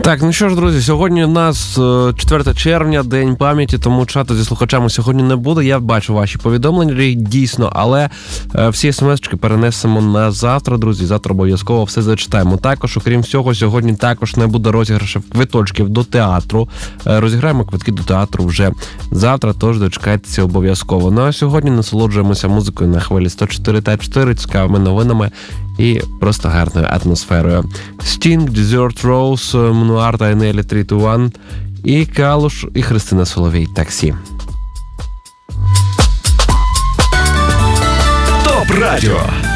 Так, ну що ж, друзі, сьогодні у нас 4 червня, День пам'яті, тому чату зі слухачами сьогодні не буде. Я бачу ваші повідомлення, дійсно, але всі смс-очки перенесемо на завтра, друзі. Завтра обов'язково все зачитаємо. Також, окрім всього, сьогодні також не буде розіграшів квиточків до театру. Розіграємо квитки до театру вже завтра, тож дочекайтеся обов'язково. Ну а сьогодні насолоджуємося музикою на хвилі 104.4, цікавими новинами і просто гарною атмосферою. Sting, Desert Rose, Мнуар та Енелі 3-1, і Калуш, і Христина Соловій, Таксі. ТОП Радіо.